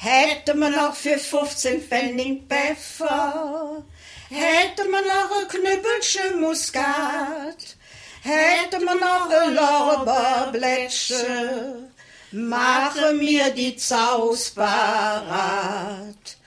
Hätte man noch für 15 Pfennig Pfeffer, hätte man noch ein Knüppelchen Muskat, hätte man noch ein Lorbeerblättchen, mache mir die Zaus parat.